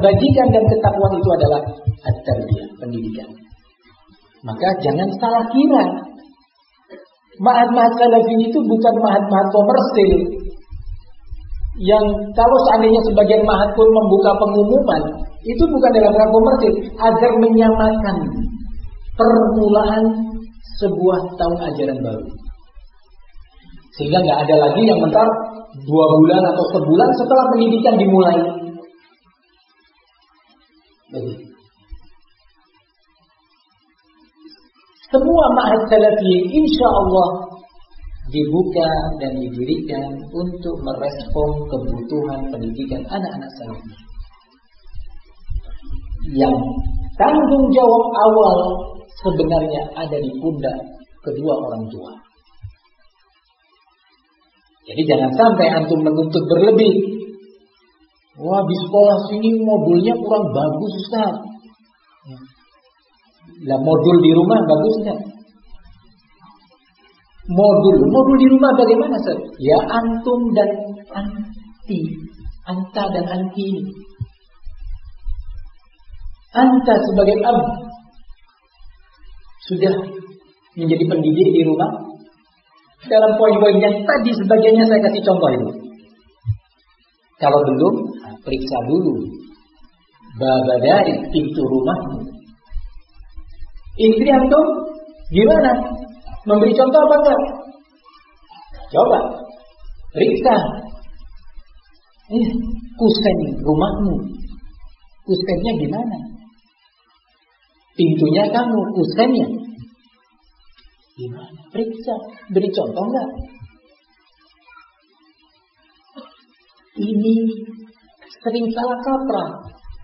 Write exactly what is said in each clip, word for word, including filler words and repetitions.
Kebajikan dan ketakwaan itu adalah at-tarbiyah, pendidikan. Maka jangan salah kira. Ma'had-ma'had salafi itu bukan ma'had-ma'had komersil. Yang kalau seandainya sebagian ma'had pun membuka pengumuman, itu bukan dalam rangka komersil, agar menyamakan permulaan sebuah tahun ajaran baru. Sehingga nggak ada lagi yang mentar dua bulan atau sebulan setelah pendidikan dimulai. Jadi, semua ma'had salafi insya Allah dibuka dan didirikan untuk merespon kebutuhan pendidikan anak-anak salafi. Yang tanggung jawab awal sebenarnya ada di pundak kedua orang tua. Jadi jangan sampai antum menuntut berlebih. Wah, di sekolah sini modulnya kurang bagus, Ustaz. Lah modul di rumah bagus enggak? Modul, modul di rumah bagaimana, Ustaz? Ya antum dan anti, anta dan anti ini. Anta sebagai ab sudah menjadi pendidik di rumah. Dalam poin-poin yang tadi sebagiannya saya kasih contoh itu. Kalau belum, periksa dulu baba dari pintu rumahmu. Istri antum gimana? Memberi contoh apa enggak? Coba periksa. Eh, kusen rumahmu. Kusennya gimana? Pintunya kamu, kusennya gimana? Periksa, beri contoh enggak? Ini sering salah kaprah.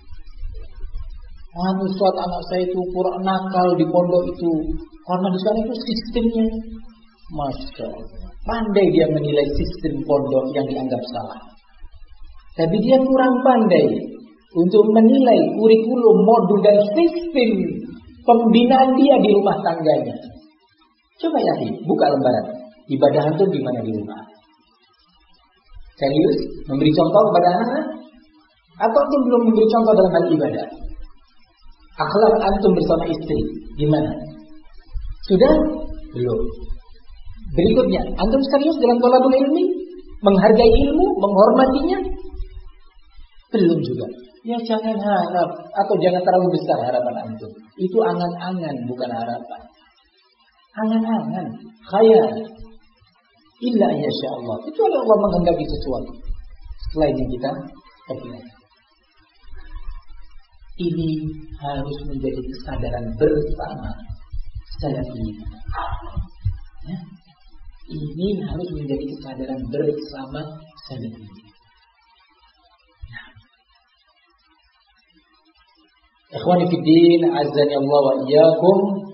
Anu suatu anak saya itu kurang nakal di pondok itu karena di sana itu sistemnya, masya Allah, pandai dia menilai sistem pondok yang dianggap salah. Tapi dia kurang pandai untuk menilai kurikulum, modul dan sistem pembinaan dia di rumah tangganya. Coba ya, buka lembaran ibadah antum gimana di rumah. Serius memberi contoh kepada anak-anak? Atau antum belum memberi contoh dalam hal ibadah? Akhlak antum bersama istri gimana? Sudah? Belum. Berikutnya, antum serius dalam thalabul ilmi? Menghargai ilmu, menghormatinya? Belum juga. Ya jangan harap atau jangan terlalu besar harapan antum. Itu angan-angan bukan harapan. Angan-angan, khayal. Illa yasha Allah. Itu ada Allah menghendaki sesuatu selain yang kita perkirakan. Ini harus menjadi kesadaran bersama salafi. Ya. Ini harus menjadi kesadaran bersama salafi. Nah. Ikhwani fiddin, azzani Allah wa iyyakum.